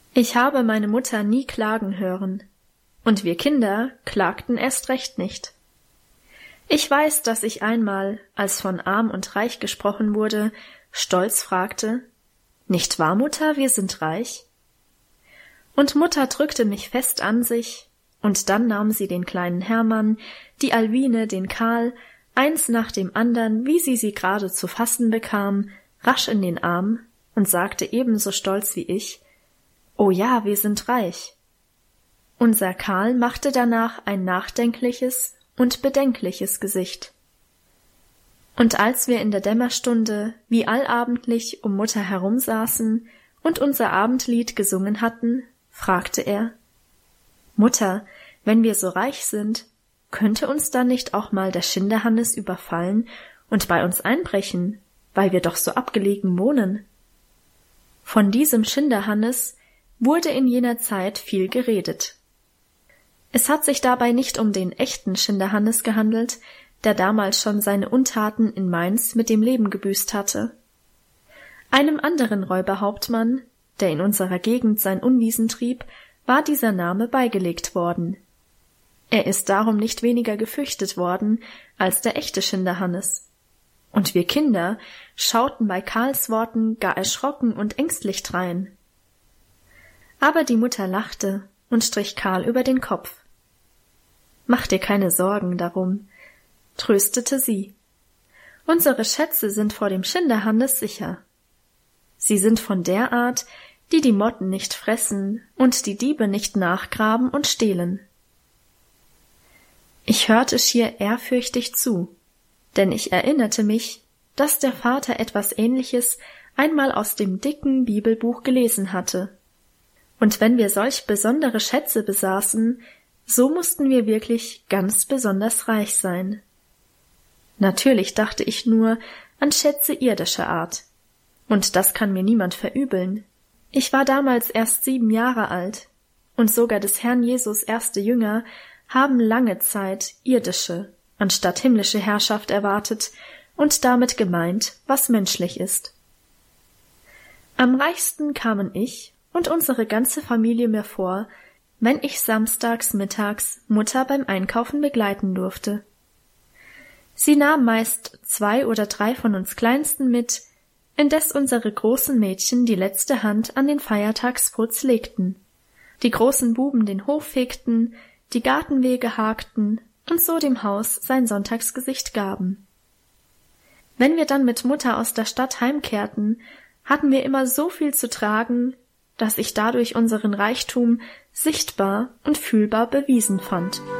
Ich habe meine Mutter nie klagen hören, und wir Kinder klagten erst recht nicht. Ich weiß, dass ich einmal, als von arm und reich gesprochen wurde, stolz fragte: »Nicht wahr, Mutter, wir sind reich?« Und Mutter drückte mich fest an sich, und dann nahm sie den kleinen Hermann, die Alwine, den Karl, eins nach dem andern, wie sie gerade zu fassen bekam, rasch in den Arm und sagte ebenso stolz wie ich: »Oh ja, wir sind reich.« Unser Karl machte danach ein nachdenkliches und bedenkliches Gesicht. Und als wir in der Dämmerstunde wie allabendlich um Mutter herumsaßen und unser Abendlied gesungen hatten, fragte er: »Mutter, wenn wir so reich sind, könnte uns dann nicht auch mal der Schinderhannes überfallen und bei uns einbrechen, weil wir doch so abgelegen wohnen?« Von diesem Schinderhannes wurde in jener Zeit viel geredet. Es hat sich dabei nicht um den echten Schinderhannes gehandelt, der damals schon seine Untaten in Mainz mit dem Leben gebüßt hatte. Einem anderen Räuberhauptmann, der in unserer Gegend sein Unwesen trieb, war dieser Name beigelegt worden. Er ist darum nicht weniger gefürchtet worden als der echte Schinderhannes. Und wir Kinder schauten bei Karls Worten gar erschrocken und ängstlich drein. Aber die Mutter lachte und strich Karl über den Kopf. »Mach dir keine Sorgen darum«, tröstete sie. »Unsere Schätze sind vor dem Schinderhannes sicher. Sie sind von der Art, die die Motten nicht fressen und die Diebe nicht nachgraben und stehlen.« Ich hörte schier ehrfürchtig zu, denn ich erinnerte mich, dass der Vater etwas Ähnliches einmal aus dem dicken Bibelbuch gelesen hatte. Und wenn wir solch besondere Schätze besaßen, so mussten wir wirklich ganz besonders reich sein. Natürlich dachte ich nur an Schätze irdischer Art. Und das kann mir niemand verübeln. Ich war damals erst 7 Jahre alt, und sogar des Herrn Jesus erste Jünger haben lange Zeit irdische anstatt himmlische Herrschaft erwartet und damit gemeint, was menschlich ist. Am reichsten kamen ich und unsere ganze Familie mir vor, wenn ich samstags mittags Mutter beim Einkaufen begleiten durfte. Sie nahm meist 2 oder 3 von uns Kleinsten mit, indes unsere großen Mädchen die letzte Hand an den Feiertagsputz legten, die großen Buben den Hof fegten, die Gartenwege hakten und so dem Haus sein Sonntagsgesicht gaben. Wenn wir dann mit Mutter aus der Stadt heimkehrten, hatten wir immer so viel zu tragen, dass ich dadurch unseren Reichtum sichtbar und fühlbar bewiesen fand.